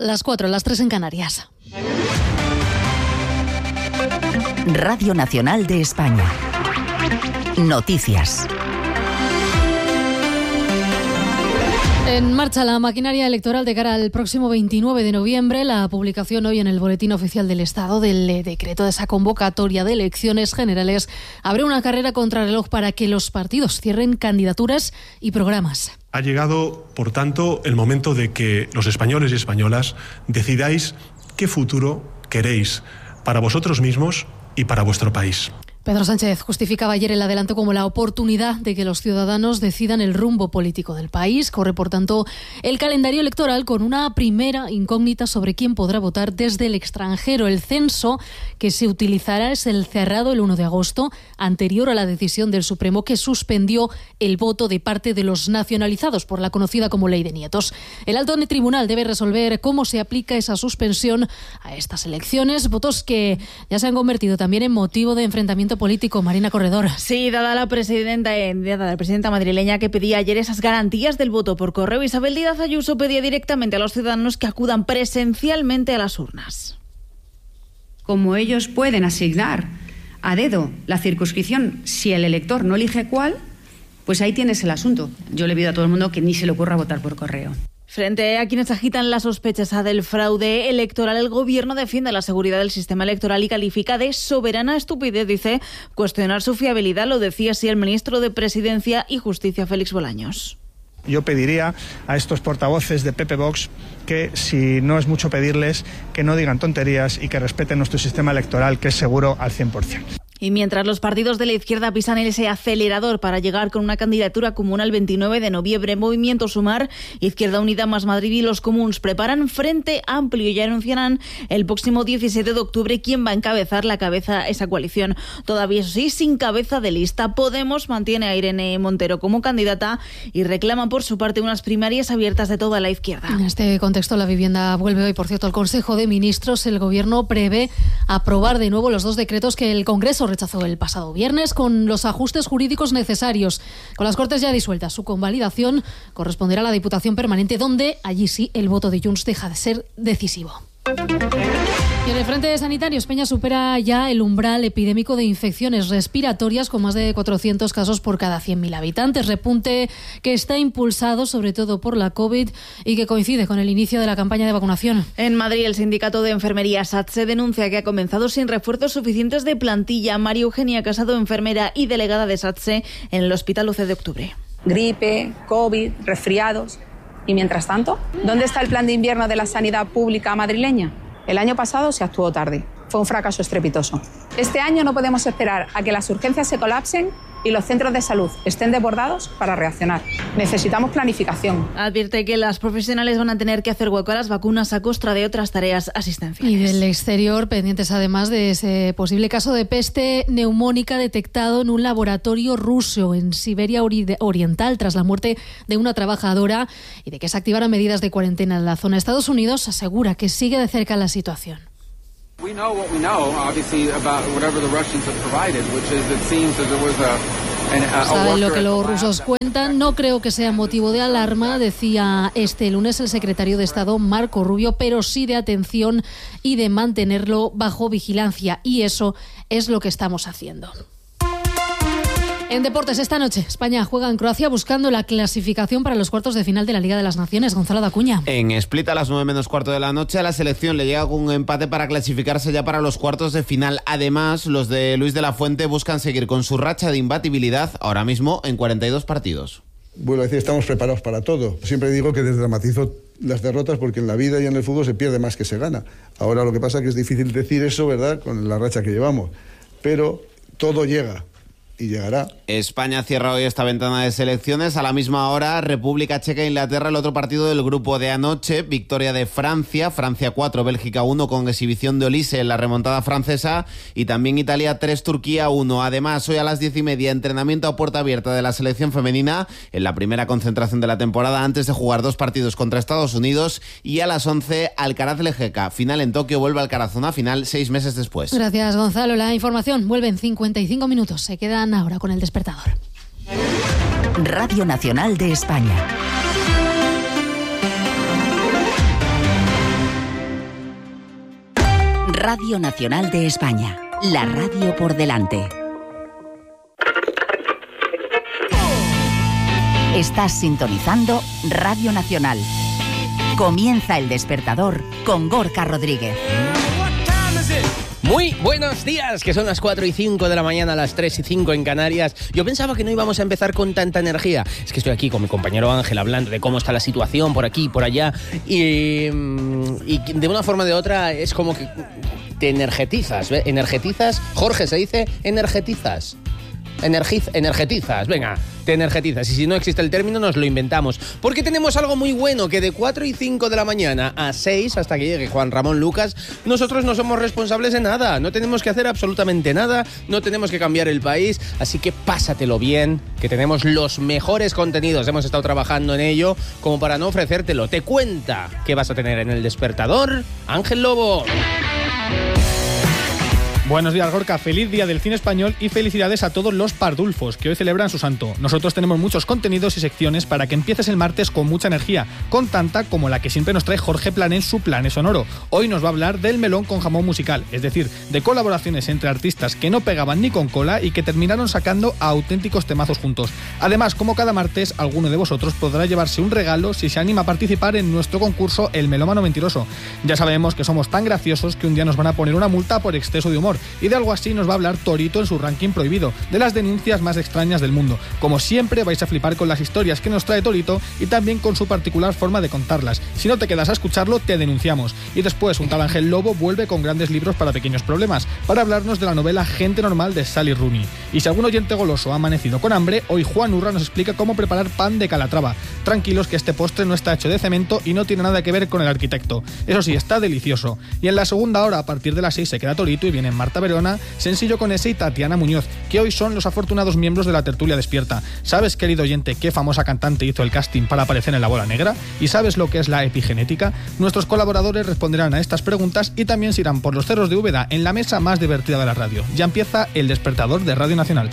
Las 4, las 3 en Canarias. Radio Nacional de España. Noticias. En marcha la maquinaria electoral de cara al próximo 29 de noviembre. La publicación hoy en el Boletín Oficial del Estado del decreto de esa convocatoria de elecciones generales abre una carrera contrarreloj para que los partidos cierren candidaturas y programas. Ha llegado, por tanto, el momento de que los españoles y españolas decidáis qué futuro queréis para vosotros mismos y para vuestro país. Pedro Sánchez justificaba ayer el adelanto como la oportunidad de que los ciudadanos decidan el rumbo político del país. Corre, por tanto, el calendario electoral con una primera incógnita sobre quién podrá votar desde el extranjero. El censo que se utilizará es el cerrado el 1 de agosto, anterior a la decisión del Supremo que suspendió el voto de parte de los nacionalizados por la conocida como Ley de Nietos. El alto tribunal debe resolver cómo se aplica esa suspensión a estas elecciones, votos que ya se han convertido también en motivo de enfrentamiento político. Marina Corredor. Sí, dada la presidenta madrileña que pedía ayer esas garantías del voto por correo, Isabel Díaz Ayuso pedía directamente a los ciudadanos que acudan presencialmente a las urnas. Como ellos pueden asignar a dedo la circunscripción si el elector no elige cuál, pues ahí tienes el asunto. Yo le pido a todo el mundo que ni se le ocurra votar por correo. Frente a quienes agitan la sospecha del fraude electoral, el Gobierno defiende la seguridad del sistema electoral y califica de soberana estupidez, dice, cuestionar su fiabilidad. Lo decía así el ministro de Presidencia y Justicia, Félix Bolaños. Yo pediría a estos portavoces de PP Vox que, si no es mucho pedirles, que no digan tonterías y que respeten nuestro sistema electoral, que es seguro al 100%. Y mientras los partidos de la izquierda pisan ese acelerador para llegar con una candidatura común al 29 de noviembre, Movimiento Sumar, Izquierda Unida más Madrid y los Comuns preparan Frente Amplio y anunciarán el próximo 17 de octubre quién va a encabezar esa coalición. Todavía, eso sí, sin cabeza de lista. Podemos mantiene a Irene Montero como candidata y reclama por su parte unas primarias abiertas de toda la izquierda. En este contexto, la vivienda vuelve hoy, por cierto, al Consejo de Ministros. El Gobierno prevé aprobar de nuevo los 2 decretos que el Congreso rechazó el pasado viernes con los ajustes jurídicos necesarios. Con las Cortes ya disueltas, su convalidación corresponderá a la Diputación Permanente, donde allí sí el voto de Junts deja de ser decisivo. Y en el frente sanitario, España supera ya el umbral epidémico de infecciones respiratorias con más de 400 casos por cada 100.000 habitantes. Repunte que está impulsado sobre todo por la COVID y que coincide con el inicio de la campaña de vacunación. En Madrid, el sindicato de enfermería SATSE denuncia que ha comenzado sin refuerzos suficientes de plantilla. María Eugenia Casado, enfermera y delegada de SATSE en el Hospital 11 de Octubre. Gripe, COVID, resfriados. Y mientras tanto, ¿dónde está el plan de invierno de la sanidad pública madrileña? El año pasado se actuó tarde. Fue un fracaso estrepitoso. Este año no podemos esperar a que las urgencias se colapsen y los centros de salud estén desbordados para reaccionar. Necesitamos planificación. Advierte que las profesionales van a tener que hacer hueco a las vacunas a costa de otras tareas asistenciales. Y del exterior, pendientes además de ese posible caso de peste neumónica detectado en un laboratorio ruso en Siberia Oriental tras la muerte de una trabajadora y de que se activaran medidas de cuarentena en la zona. Estados Unidos asegura que sigue de cerca la situación. Saben lo que los rusos cuentan. No creo que sea motivo de alarma, decía este lunes el secretario de Estado Marco Rubio, pero sí de atención y de mantenerlo bajo vigilancia. Y eso es lo que estamos haciendo. En deportes, esta noche España juega en Croacia buscando la clasificación para los cuartos de final de la Liga de las Naciones. Gonzalo Dacuña. En Split, a las 9:15 de la noche, a la selección le llega con un empate para clasificarse ya para los cuartos de final. Además, los de Luis de la Fuente buscan seguir con su racha de imbatibilidad, ahora mismo en 42 partidos. Vuelvo a decir, estamos preparados para todo. Siempre digo que desdramatizo las derrotas porque en la vida y en el fútbol se pierde más que se gana. Ahora lo que pasa es que es difícil decir eso, ¿verdad?, con la racha que llevamos. Pero todo llega. Y llegará. España cierra hoy esta ventana de selecciones. A la misma hora, República Checa e Inglaterra, el otro partido del grupo de anoche. Victoria de Francia, Francia 4, Bélgica 1, con exhibición de Olise en la remontada francesa. Y también Italia 3, Turquía 1. Además, hoy a las 10:30, entrenamiento a puerta abierta de la selección femenina en la primera concentración de la temporada antes de jugar 2 partidos contra Estados Unidos. Y a las 11, Alcaraz-Lejeca. Final en Tokio, vuelve Alcaraz, una final 6 meses después. Gracias, Gonzalo. La información vuelve en 55 minutos. Se quedan ahora con el despertador. Radio Nacional de España. Radio Nacional de España. La radio por delante. Estás sintonizando Radio Nacional. Comienza El Despertador con Gorka Rodríguez. Muy buenos días, que son las 4 y 5 de la mañana, las 3 y 5 en Canarias. Yo pensaba que no íbamos a empezar con tanta energía. Es que estoy aquí con mi compañero Ángel hablando de cómo está la situación por aquí, por allá. Y de una forma o de otra es como que te energetizas, ¿ves? Energetizas. Jorge, ¿se dice energetizas? Energetizas, venga, te energetizas. Y si no existe el término, nos lo inventamos. Porque tenemos algo muy bueno, que de 4 y 5 de la mañana a 6, hasta que llegue Juan Ramón Lucas, nosotros no somos responsables de nada. No tenemos que hacer absolutamente nada, no tenemos que cambiar el país. Así que pásatelo bien, que tenemos los mejores contenidos. Hemos estado trabajando en ello, como para no ofrecértelo. Te cuenta qué vas a tener en El Despertador, Ángel Lobo. Buenos días, Gorka. Feliz Día del Cine Español y felicidades a todos los pardulfos que hoy celebran su santo. Nosotros tenemos muchos contenidos y secciones para que empieces el martes con mucha energía, con tanta como la que siempre nos trae Jorge Plan en su Planet Sonoro. Hoy nos va a hablar del melón con jamón musical, es decir, de colaboraciones entre artistas que no pegaban ni con cola y que terminaron sacando auténticos temazos juntos. Además, como cada martes, alguno de vosotros podrá llevarse un regalo si se anima a participar en nuestro concurso El Melómano Mentiroso. Ya sabemos que somos tan graciosos que un día nos van a poner una multa por exceso de humor. Y de algo así nos va a hablar Torito en su ranking prohibido, de las denuncias más extrañas del mundo. Como siempre, vais a flipar con las historias que nos trae Torito y también con su particular forma de contarlas. Si no te quedas a escucharlo, te denunciamos. Y después, un tal Ángel Lobo vuelve con grandes libros para pequeños problemas, para hablarnos de la novela Gente Normal de Sally Rooney. Y si algún oyente goloso ha amanecido con hambre, hoy Juan Urra nos explica cómo preparar pan de Calatrava. Tranquilos, que este postre no está hecho de cemento y no tiene nada que ver con el arquitecto. Eso sí, está delicioso. Y en la segunda hora, a partir de las 6, se queda Torito y vienen Marta Verona, Sencillo con S y Tatiana Muñoz, que hoy son los afortunados miembros de la tertulia despierta. ¿Sabes, querido oyente, qué famosa cantante hizo el casting para aparecer en La Bola Negra? ¿Y sabes lo que es la epigenética? Nuestros colaboradores responderán a estas preguntas y también se irán por los cerros de Úbeda en la mesa más divertida de la radio. Ya empieza El Despertador de Radio Nacional.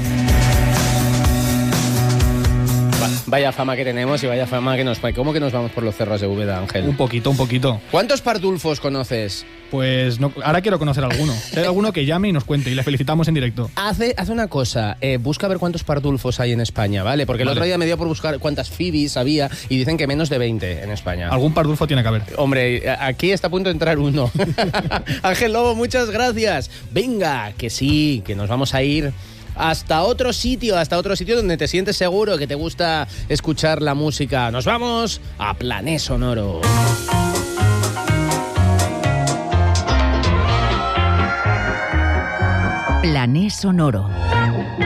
Vaya fama que tenemos y vaya fama que nos... ¿Cómo que nos vamos por los cerros de Úbeda, Ángel? Un poquito. ¿Cuántos pardulfos conoces? Pues no, ahora quiero conocer alguno. Si hay alguno que llame y nos cuente y le felicitamos en directo. Haz una cosa, busca ver cuántos pardulfos hay en España, ¿vale? Porque el otro día me dio por buscar cuántas Phoebes había y dicen que menos de 20 en España. Algún pardulfo tiene que haber. Hombre, aquí está a punto de entrar uno. Ángel Lobo, muchas gracias. Venga, que sí, que nos vamos a ir hasta otro sitio donde te sientes seguro, que te gusta escuchar la música. Nos vamos a Planet Sonoro. Planet Sonoro.